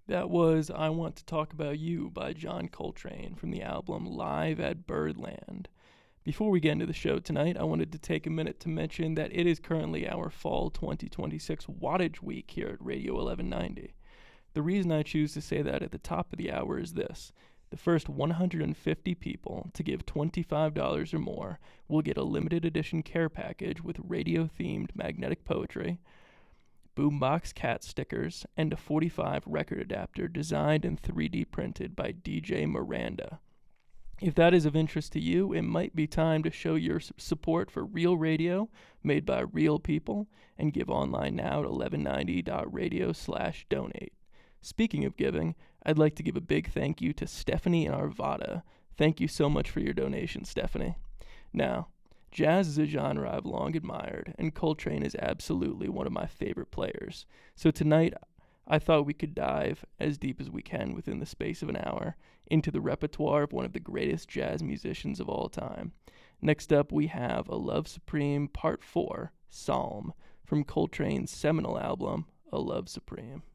That was I Want to Talk About You by John Coltrane from the album Live at Birdland. Before we get into the show tonight, I wanted to take a minute to mention that it is currently our Fall 2026 Wattage Week here at Radio 1190. The reason I choose to say that at the top of the hour is this. The first 150 people to give $25 or more will get a limited edition care package with radio-themed magnetic poetry, Boombox cat stickers, and a 45 record adapter designed and 3D printed by DJ Miranda. If that is of interest to you, it might be time to show your support for real radio made by real people and give online now at 1190.radio/donate. Speaking of giving, I'd like to give a big thank you to Stephanie and Arvada. Thank you so much for your donation, Stephanie. Now, jazz is a genre I've long admired, and Coltrane is absolutely one of my favorite players. So tonight, I thought we could dive as deep as we can within the space of an hour into the repertoire of one of the greatest jazz musicians of all time. Next up, we have A Love Supreme Part 4, Psalm, from Coltrane's seminal album, A Love Supreme.